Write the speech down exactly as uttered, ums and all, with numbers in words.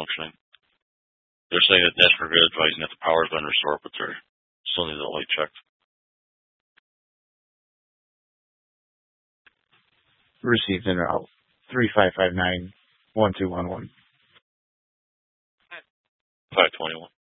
malfunctioning. They're saying that National Grid advising that the power's been restored, but they're still need the light checked. Received in route three five five nine one two one one. five twenty-one.